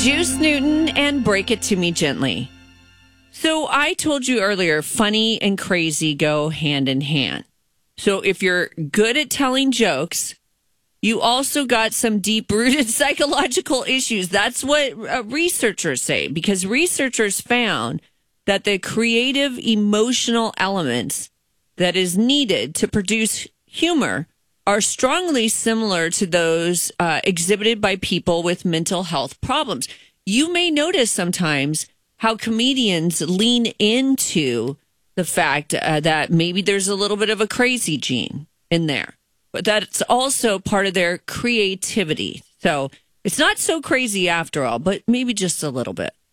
Juice Newton and Break It To Me Gently. So I told you earlier, funny and crazy go hand in hand. So if you're good at telling jokes, you also got some deep-rooted psychological issues. That's what researchers say, because researchers found that the creative, emotional elements that is needed to produce humor are strongly similar to those exhibited by people with mental health problems. You may notice sometimes how comedians lean into the fact that maybe there's a little bit of a crazy gene in there, but that's also part of their creativity. So it's not so crazy after all, but maybe just a little bit.